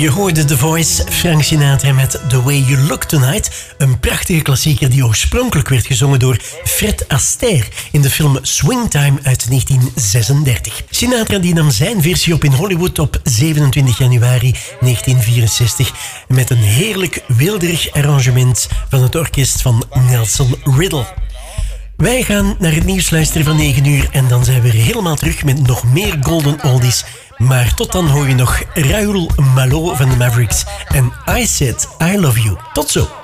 Je hoorde The Voice, Frank Sinatra met The Way You Look Tonight. Een prachtige klassieker die oorspronkelijk werd gezongen door Fred Astaire in de film Swingtime uit 1936. Sinatra die nam zijn versie op in Hollywood op 27 januari 1964 met een heerlijk weelderig arrangement van het orkest van Nelson Riddle. Wij gaan naar het nieuws luisteren van 9 uur en dan zijn we weer helemaal terug met nog meer Golden Oldies. Maar tot dan hoor je nog Raoul Malo van de Mavericks en I Said I Love You. Tot zo!